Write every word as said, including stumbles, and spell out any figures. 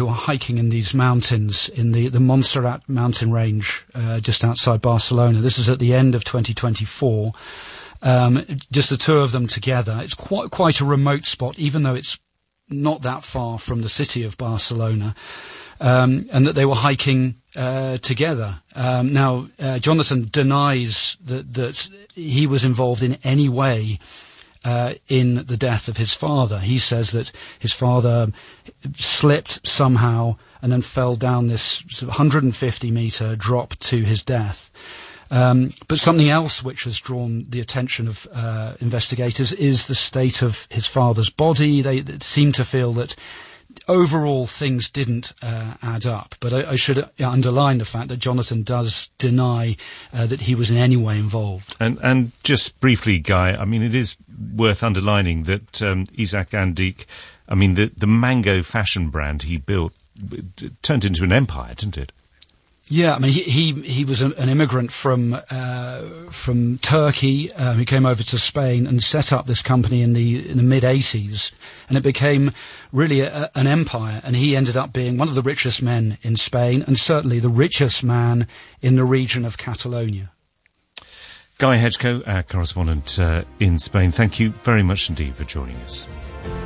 who are hiking in these mountains, in the, the Montserrat mountain range, uh, just outside Barcelona. This is at the end of twenty twenty-four. Um, just the two of them together. It's quite, quite a remote spot, even though it's not that far from the city of Barcelona. Um, and that they were hiking uh, together. Um, now, uh, Jonathan denies that, that he was involved in any way uh, in the death of his father. He says that his father slipped somehow and then fell down this sort of one hundred fifty metre drop to his death. Um, but something else which has drawn the attention of uh, investigators is the state of his father's body. They, they seem to feel that overall things didn't uh, add up, but I, I should underline the fact that Jonathan does deny uh, that he was in any way involved. And and just briefly, Guy, I mean, it is worth underlining that um, Isaac Andique, I mean, the, the Mango fashion brand he built turned into an empire, didn't it? Yeah, I mean, he he, he was a, an immigrant from uh, from Turkey. Um, he came over to Spain and set up this company in the in the mid eighties, and it became really a, an empire. And he ended up being one of the richest men in Spain, and certainly the richest man in the region of Catalonia. Guy Hedgecoe, our correspondent uh, in Spain, thank you very much indeed for joining us.